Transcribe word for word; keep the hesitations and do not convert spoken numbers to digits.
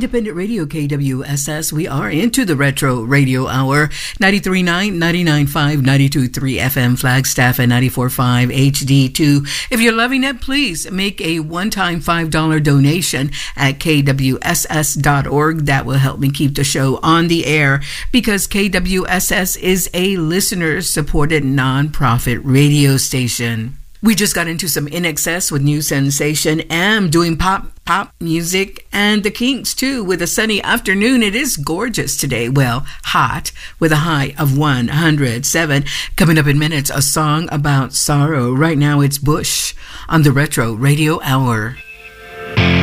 Independent Radio, K W S S. We are into the Retro Radio Hour. ninety-three point nine, ninety-nine point five, ninety-two point three F M Flagstaff, and ninety-four point five H D two. If you're loving it, please make a one-time five dollar donation at K W S S dot org. That will help me keep the show on the air, because K W S S is a listener-supported nonprofit radio station. We just got into some In Excess with New Sensation, M doing pop pop music, and the Kinks too with a sunny afternoon. It is gorgeous today. Well, hot with a high of one hundred seven. Coming up in minutes, a song about sorrow. Right now it's Bush on the Retro Radio Hour.